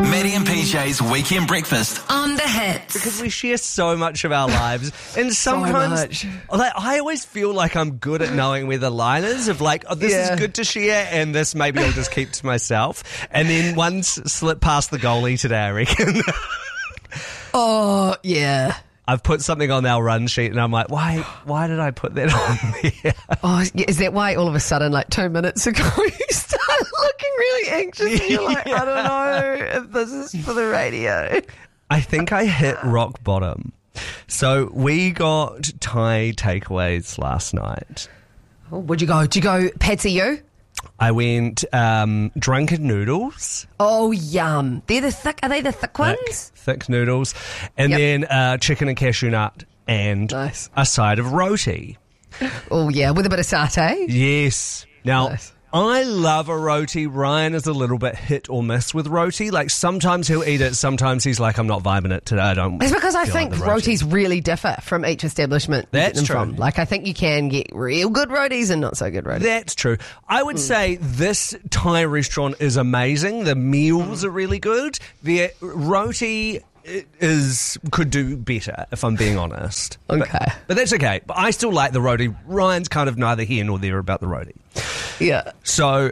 Maddie and PJ's Weekend Breakfast on the Hits. Because we share so much of our lives, and sometimes I always feel like I'm good at knowing where the line is of like, oh, this is good to share, and this maybe I'll just keep to myself. And then one slip past the goalie today, I reckon. Oh, yeah. I've put something on our run sheet and I'm like, why did I put that on there? Oh, is that why all of a sudden, like 2 minutes ago, you started looking really anxious and you're like, I don't know if this is for the radio. I think I hit rock bottom. So we got Thai takeaways last night. Oh, where'd you go? Did you go Patsy you? I went drunken noodles. Oh, yum. Are they the thick ones? Thick noodles. And then chicken and cashew nut and a side of roti. Oh, yeah, with a bit of satay? Yes. Now, I love a roti. Ryan is a little bit hit or miss with roti. Like, sometimes he'll eat it, sometimes he's like, I'm not vibing it today. It's because I think rotis really differ from each establishment. That's true. Like, I think you can get real good rotis and not so good rotis. That's true. I would say this Thai restaurant is amazing. The meals are really good. The roti could do better, if I'm being honest. Okay. But that's okay. But I still like the roti. Ryan's kind of neither here nor there about the roti. Yeah. So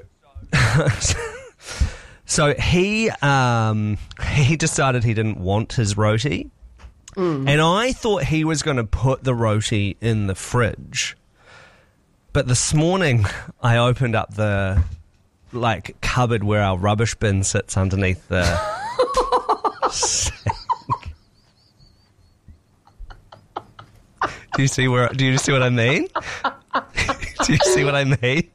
he decided he didn't want his roti. And I thought he was going to put the roti in the fridge. But this morning I opened up the cupboard where our rubbish bin sits underneath the sink. Do you see what I mean? Do you see what I mean?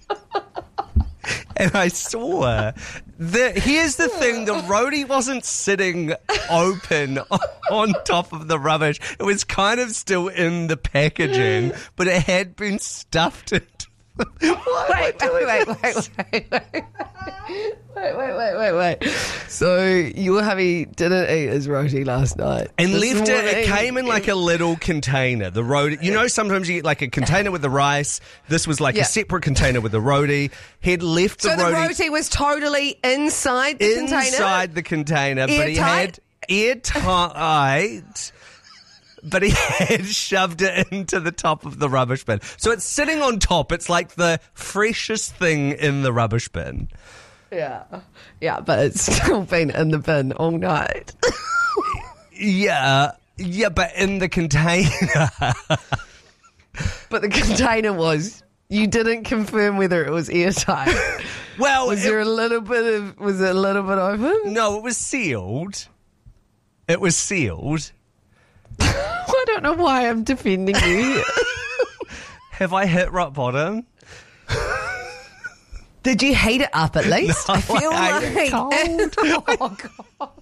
And I saw here's the thing, the roti wasn't sitting open on top of the rubbish. It was kind of still in the packaging, but it had been stuffed into Wait. So your hubby didn't eat his roti last night and left it. It came in like a little container. The roti, sometimes you get like a container with the rice. This was like a separate container with the roti. He'd left the roti. So the roti was totally inside the container? Inside the container, but he had airtight. But he had shoved it into the top of the rubbish bin. So it's sitting on top. It's like the freshest thing in the rubbish bin. Yeah, but it's still been in the bin all night. Yeah, but in the container. But the container you didn't confirm whether it was airtight. Well, was it a little bit open? No, it was sealed. I don't know why I'm defending you. Have I hit rock bottom? Did you heat it up at least? No, I feel like cold. Oh, God.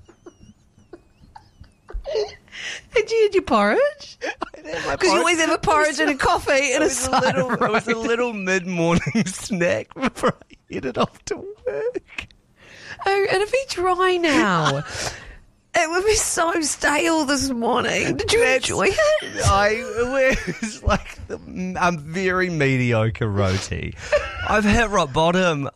Did you eat your porridge? Because you always have a porridge and a coffee and a side of roti. It was a little mid-morning snack before I headed off to work. Oh, it'll be dry now. It would be so stale this morning. Did you enjoy it? It was like a very mediocre roti. I've hit rock bottom.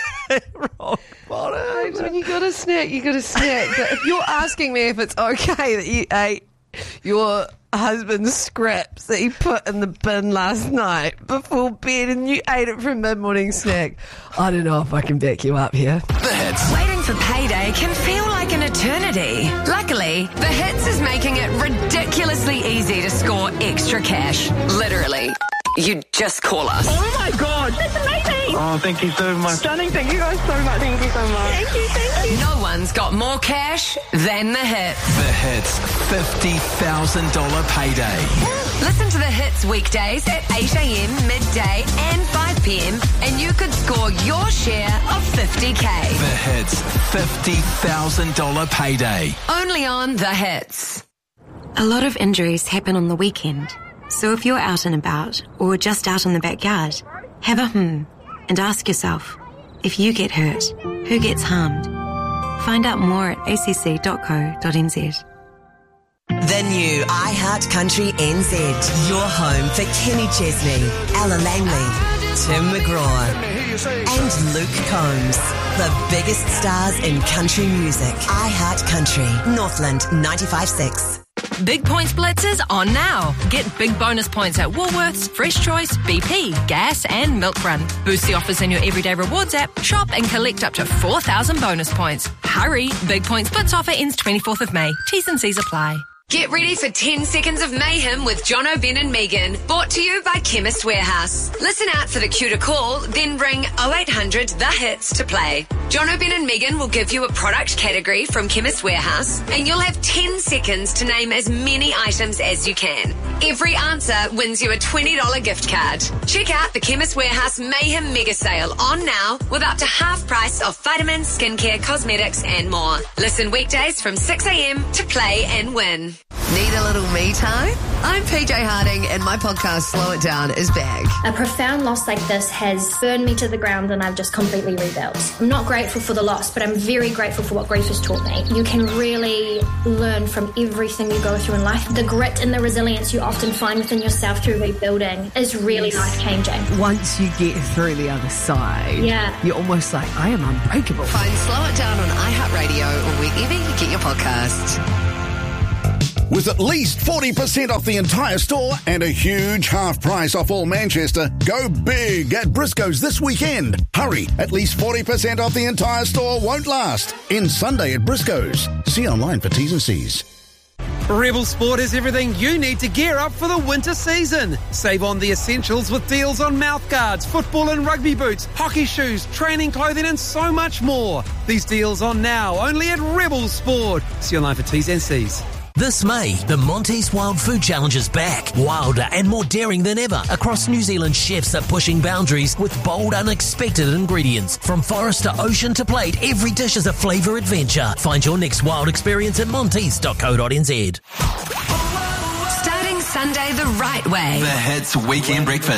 When you got a snack, you got a snack. But if you're asking me if it's okay that you ate your husband's scraps that he put in the bin last night before bed and you ate it for a mid-morning snack, I don't know if I can back you up here. The Hits. Waiting for payday can feel like an eternity. Luckily, The Hits is making it ridiculously easy to score extra cash. Literally. You just call us. Oh my God, that's amazing. Oh, thank you so much. Stunning. Thank you guys so much. Thank you so much. Thank you. No one's got more cash than The Hits. The Hits $50,000 payday. Listen to The Hits weekdays at 8 a.m, midday and 5 p.m. and you could score your share of $50K. The Hits $50,000 payday. Only on The Hits. A lot of injuries happen on the weekend. So if you're out and about, or just out in the backyard, have a and ask yourself, if you get hurt, who gets harmed? Find out more at acc.co.nz. The new iHeart Country NZ. Your home for Kenny Chesney, Ella Langley, Tim McGraw and Luke Combs. The biggest stars in country music. iHeart Country. Northland 95.6. Big Points Blitz is on now. Get big bonus points at Woolworths, Fresh Choice, BP, Gas and Milk Run. Boost the offers in your Everyday Rewards app. Shop and collect up to 4,000 bonus points. Hurry! Big Points Blitz offer ends 24th of May. T's and C's apply. Get ready for 10 seconds of mayhem with Jono, Ben and Megan. Brought to you by Chemist Warehouse. Listen out for the cue to call, then ring 0800 The Hits to play. Jono, Ben and Megan will give you a product category from Chemist Warehouse and you'll have 10 seconds to name as many items as you can. Every answer wins you a $20 gift card. Check out the Chemist Warehouse Mayhem Mega Sale on now with up to half price off vitamins, skincare, cosmetics and more. Listen weekdays from 6 a.m. to play and win. Need a little me time? I'm PJ Harding and my podcast Slow It Down is back. A profound loss like this has burned me to the ground and I've just completely rebuilt. I'm not grateful for the loss, but I'm very grateful for what grief has taught me. You can really learn from everything you go through in life. The grit and the resilience you often find within yourself through rebuilding is really life-changing. Once you get through the other side, you're almost like, I am unbreakable. Find Slow It Down on iHeartRadio or wherever you get your podcasts. With at least 40% off the entire store and a huge half price off all Manchester, go big at Briscoe's this weekend. Hurry, at least 40% off the entire store won't last. End Sunday at Briscoe's. See online for T's and C's. Rebel Sport is everything you need to gear up for the winter season. Save on the essentials with deals on mouthguards, football and rugby boots, hockey shoes, training clothing and so much more. These deals on now only at Rebel Sport. See online for T's and C's. This May, the Monty's Wild Food Challenge is back. Wilder and more daring than ever. Across New Zealand, chefs are pushing boundaries with bold, unexpected ingredients. From forest to ocean to plate, every dish is a flavour adventure. Find your next wild experience at montes.co.nz. Starting Sunday the right way. The Hits Weekend Breakfast.